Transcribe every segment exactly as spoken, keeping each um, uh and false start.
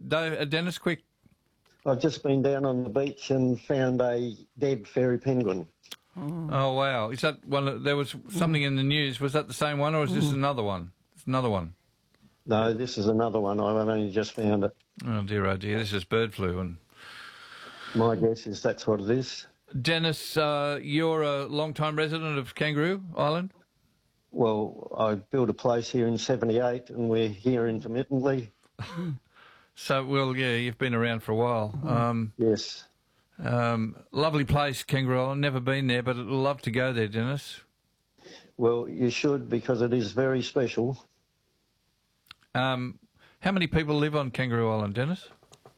Dave, uh, Dennis, quick. I've just been down on the beach and found a dead fairy penguin. Oh, oh wow! Is that one? Of, there was something in the news. Was that the same one, or is this another one? It's another one. No, this is another one. I've only just found it. Oh dear, oh dear. This is bird flu, and my guess is that's what it is. Dennis, uh, you're a long-time resident of Kangaroo Island. Well, I built a place here in seventy-eight, and we're here intermittently. So, well, yeah, you've been around for a while. Um, yes. Um, lovely place, Kangaroo Island. Never been there, but I'd love to go there, Dennis. Well, you should, because it is very special. Um, how many people live on Kangaroo Island, Dennis?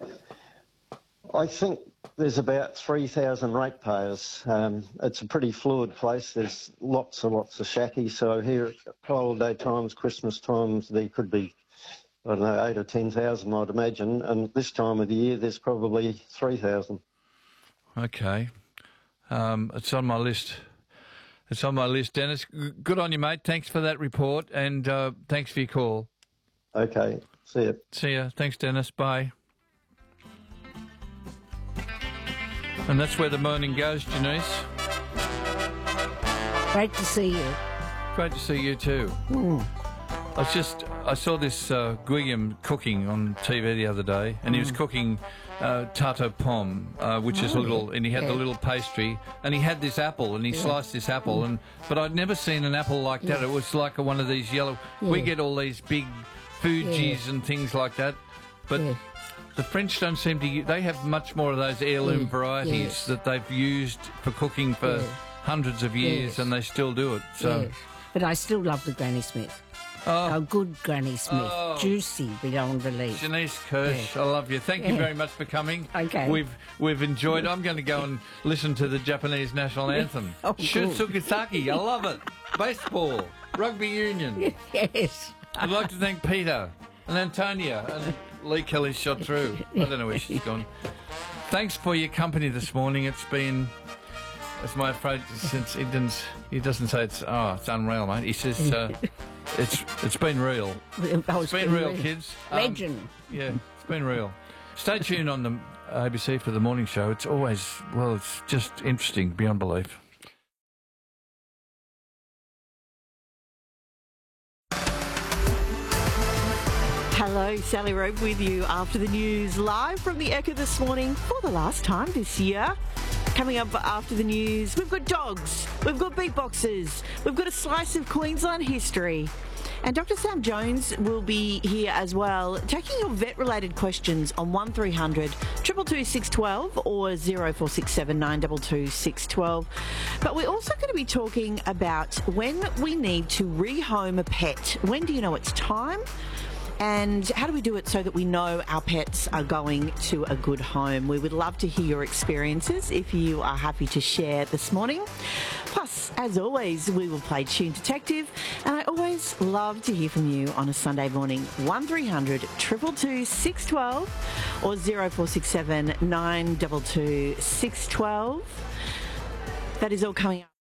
I think there's about three thousand ratepayers. Um, it's a pretty fluid place. There's lots and lots of shackies. So here at holiday times, Christmas times, there could be, I don't know, eight or ten thousand, I'd imagine. And this time of the year, there's probably three thousand. Okay. Um, it's on my list. It's on my list, Dennis. G- good on you, mate. Thanks for that report, and uh, thanks for your call. Okay. See you. See ya. Thanks, Dennis. Bye. And that's where the morning goes, Janice. Great to see you. Great to see you too. Mm. I was just, I saw this uh, Guillaume cooking on T V the other day, and he was cooking uh, tarte pomme, uh, which is a little, and he had yeah. the little pastry, and he had this apple, and he yeah. sliced this apple, and but I'd never seen an apple like that. Yeah. It was like a, one of these yellow. Yeah. We get all these big Fujis Yeah. and things like that, but. Yeah. The French don't seem to. They have much more of those heirloom Yeah. varieties Yes. that they've used for cooking for Yeah. hundreds of years, Yes. and they still do it. So, Yes. But I still love the Granny Smith. oh, A good Granny Smith. Oh. Juicy beyond belief. Janice Kirsch, Yeah. I love you. Thank you Yeah. very much for coming. Okay. We've we've enjoyed. I'm going to go and listen to the Japanese national anthem. Oh, cool. Shutsugisaki, I love it. Baseball, rugby union. Yes. I'd like to thank Peter and Antonia and Lee Kelly shot through. I don't know where she's gone. Thanks for your company this morning. It's been, as my friend, since he didn't, he doesn't say it's, oh, it's unreal, mate. He says uh, it's it's been real. Oh, It's been real, kids. Um, Legend. yeah, it's been real. Stay tuned on the A B C for the morning show. It's always, well, it's just interesting beyond belief. Hello, Sally Rope with you after the news, live from the Echo this morning for the last time this year. Coming up after the news, we've got dogs, we've got beatboxers, we've got a slice of Queensland history. And Doctor Sam Jones will be here as well, taking your vet-related questions on one three hundred, two two two, six one two or zero four six seven, nine two two, six one two. But we're also going to be talking about when we need to rehome a pet. When do you know it's time? And how do we do it so that we know our pets are going to a good home? We would love to hear your experiences if you are happy to share this morning. Plus, as always, we will play Tune Detective. And I always love to hear from you on a Sunday morning. one three hundred, two two two, six one two or zero four six seven, nine two two, six one two. That is all coming up.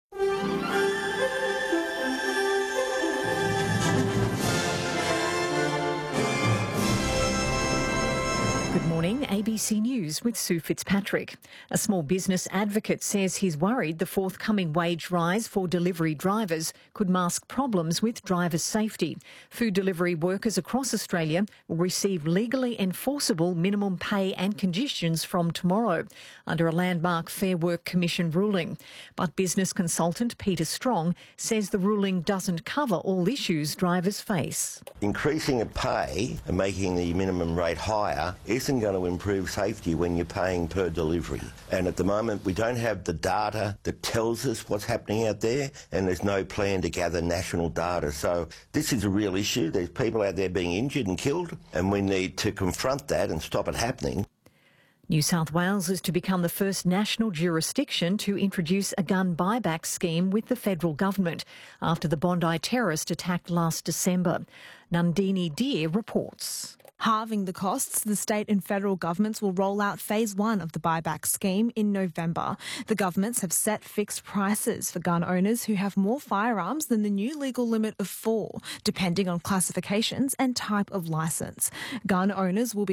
Good morning, A B C News with Sue Fitzpatrick. A small business advocate says he's worried the forthcoming wage rise for delivery drivers could mask problems with driver safety. Food delivery workers across Australia will receive legally enforceable minimum pay and conditions from tomorrow under a landmark Fair Work Commission ruling. But business consultant Peter Strong says the ruling doesn't cover all issues drivers face. Increasing a pay and making the minimum rate higher isn't going to improve safety when you're paying per delivery. And at the moment, we don't have the data that tells us what's happening out there, and there's no plan to gather national data. So this is a real issue. There's people out there being injured and killed, and we need to confront that and stop it happening. New South Wales is to become the first national jurisdiction to introduce a gun buyback scheme with the federal government after the Bondi terrorist attack last December. Nandini Deer reports. Halving the costs, the state and federal governments will roll out phase one of the buyback scheme in November. The governments have set fixed prices for gun owners who have more firearms than the new legal limit of four, depending on classifications and type of licence. Gun owners will be